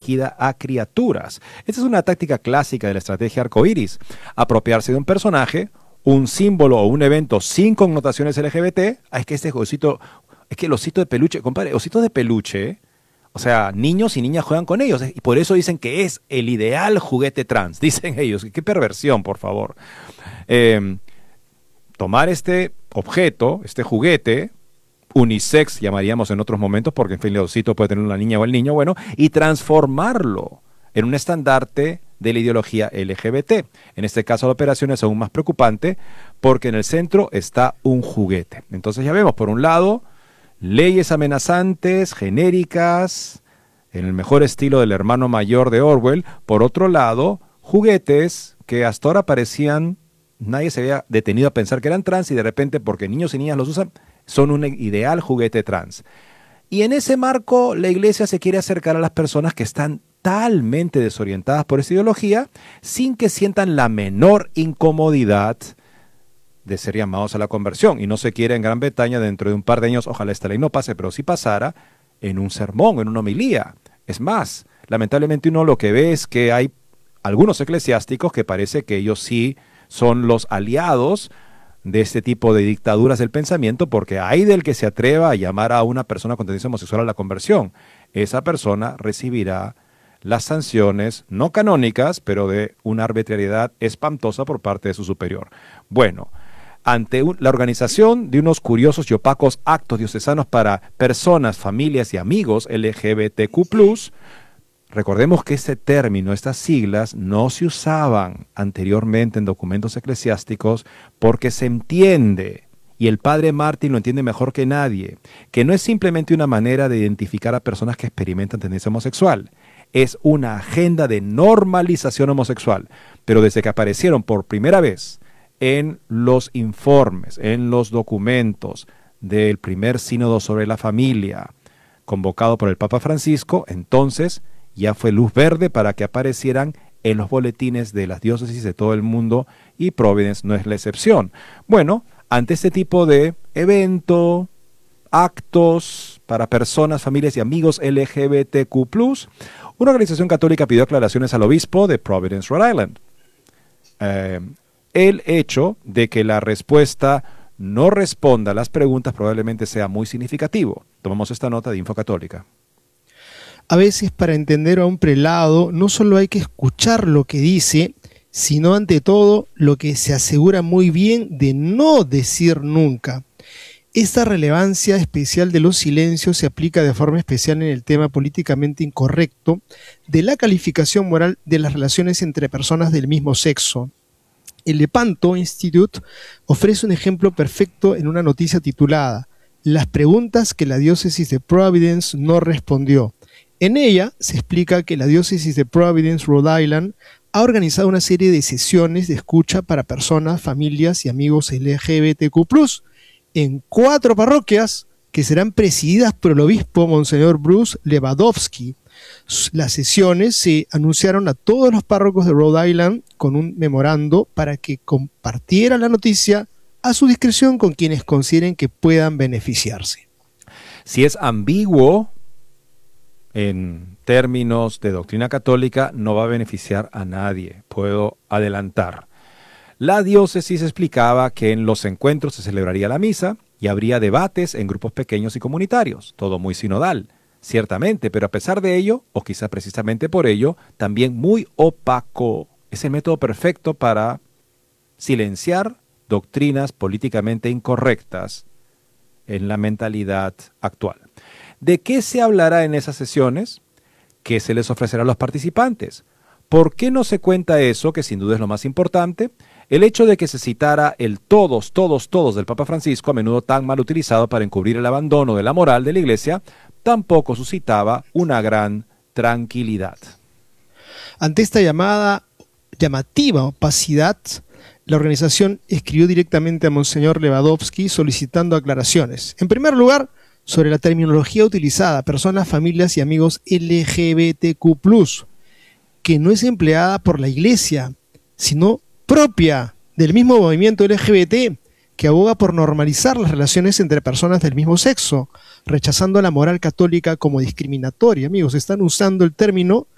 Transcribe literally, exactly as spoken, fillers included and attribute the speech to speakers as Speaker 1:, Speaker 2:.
Speaker 1: dirigida a criaturas. Esta es una táctica clásica de la estrategia arcoíris. Apropiarse de un personaje, un símbolo o un evento sin connotaciones L G B T. Ah, es que este osito, es que el osito de peluche, compadre, ositos de peluche, o sea, niños y niñas juegan con ellos. Y por eso dicen que es el ideal juguete trans. Dicen ellos. Qué perversión, por favor. Eh, tomar este objeto, este juguete, unisex llamaríamos en otros momentos, porque en fin, el osito puede tener una niña o el niño, bueno, y transformarlo en un estandarte de la ideología L G B T. En este caso la operación es aún más preocupante porque en el centro está un juguete. Entonces ya vemos, por un lado, leyes amenazantes, genéricas, en el mejor estilo del hermano mayor de Orwell. Por otro lado, juguetes que hasta ahora parecían, nadie se había detenido a pensar que eran trans y de repente, porque niños y niñas los usan, son un ideal juguete trans. Y en ese marco, la iglesia se quiere acercar a las personas que están totalmente desorientadas por esta ideología, sin que sientan la menor incomodidad de ser llamados a la conversión. Y no se quiere en Gran Bretaña dentro de un par de años, ojalá esta ley no pase, pero si pasara, en un sermón, en una homilía. Es más, lamentablemente uno lo que ve es que hay algunos eclesiásticos que parece que ellos sí son los aliados de este tipo de dictaduras del pensamiento, porque hay del que se atreva a llamar a una persona con tendencia homosexual a la conversión. Esa persona recibirá las sanciones no canónicas, pero de una arbitrariedad espantosa por parte de su superior. Bueno, ante un, la organización de unos curiosos y opacos actos diocesanos para personas, familias y amigos L G B T Q plus, recordemos que este término, estas siglas, no se usaban anteriormente en documentos eclesiásticos porque se entiende, y el padre Martin lo entiende mejor que nadie, que no es simplemente una manera de identificar a personas que experimentan tendencia homosexual, es una agenda de normalización homosexual. Pero desde que aparecieron por primera vez en los informes, en los documentos del primer sínodo sobre la familia, convocado por el Papa Francisco, entonces ya fue luz verde para que aparecieran en los boletines de las diócesis de todo el mundo, y Providence no es la excepción. Bueno, ante este tipo de evento, actos para personas, familias y amigos L G B T Q plus, una organización católica pidió aclaraciones al obispo de Providence, Rhode Island. Eh, el hecho de que la respuesta no responda a las preguntas probablemente sea muy significativo. Tomamos esta nota de Info Católica.
Speaker 2: A veces, para entender a un prelado, no solo hay que escuchar lo que dice, sino ante todo lo que se asegura muy bien de no decir nunca. Esta relevancia especial de los silencios se aplica de forma especial en el tema políticamente incorrecto de la calificación moral de las relaciones entre personas del mismo sexo. El Lepanto Institute ofrece un ejemplo perfecto en una noticia titulada "Las preguntas que la diócesis de Providence no respondió". En ella se explica que la diócesis de Providence, Rhode Island, ha organizado una serie de sesiones de escucha para personas, familias y amigos L G B T Q plus, en cuatro parroquias que serán presididas por el obispo Monseñor Bruce Lewandowski. Las sesiones se anunciaron a todos los párrocos de Rhode Island con un memorando para que compartieran la noticia a su discreción con quienes consideren que puedan beneficiarse.
Speaker 1: Si es ambiguo en términos de doctrina católica, no va a beneficiar a nadie, puedo adelantar. La diócesis explicaba que en los encuentros se celebraría la misa y habría debates en grupos pequeños y comunitarios, todo muy sinodal, ciertamente, pero a pesar de ello, o quizá precisamente por ello, también muy opaco. Es el método perfecto para silenciar doctrinas políticamente incorrectas en la mentalidad actual. ¿De qué se hablará en esas sesiones? ¿Qué se les ofrecerá a los participantes? ¿Por qué no se cuenta eso, que sin duda es lo más importante? El hecho de que se citara el todos, todos, todos del Papa Francisco, a menudo tan mal utilizado para encubrir el abandono de la moral de la Iglesia, tampoco suscitaba una gran tranquilidad.
Speaker 2: Ante esta llamada, llamativa opacidad, la organización escribió directamente a Monseñor Lewandowski solicitando aclaraciones. En primer lugar, sobre la terminología utilizada, personas, familias y amigos L G B T Q plus, que no es empleada por la Iglesia, sino propia del mismo movimiento L G B T, que aboga por normalizar las relaciones entre personas del mismo sexo, rechazando la moral católica como discriminatoria. Amigos, están usando el término